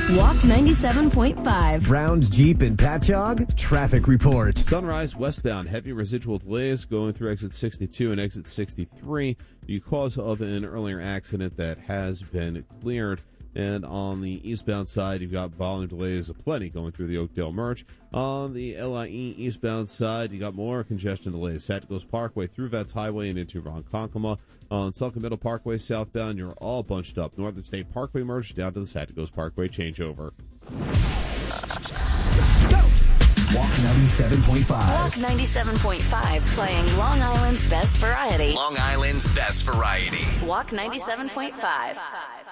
Walk 97.5. Browns, Jeep, and Patchogue traffic report. Sunrise westbound, heavy residual delays going through exit 62 and exit 63 because of an earlier accident that has been cleared. And on the eastbound side, you've got volume delays aplenty going through the Oakdale Merge. On the LIE eastbound side, you got more congestion delays. Satgos Parkway through Vets Highway and into Ronkonkoma. On Sunken Meadow Parkway southbound, you're all bunched up. Northern State Parkway Merge down to the Satgos Parkway changeover. Walk 97.5. Walk 97.5, playing Long Island's best variety. Long Island's best variety. Walk 97.5.